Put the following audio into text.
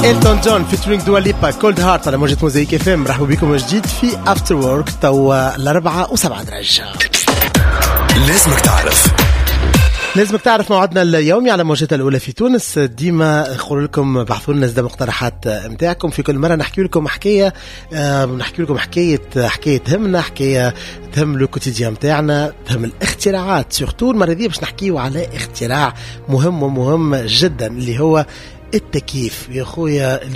إلتون جون فيترينج دوا ليبا كولد هارت على موجة موزايك اف ام. مرحبا بكم من جديد في افتر وورك. توا 4 و7 درجة. لازمك تعرف موعدنا اليومي على موجتها الأولى في تونس. ديما نقول لكم بحثوا لنا زاد مقترحات متاعكم. في كل مرة نحكي لكم حكاية، حكاية تهمنا، حكاية تهم لو كوتيديان متاعنا، تهم الاختراعات. سورتو المرة دي باش نحكيو على اختراع مهم جدا اللي هو التكييف. يا خويا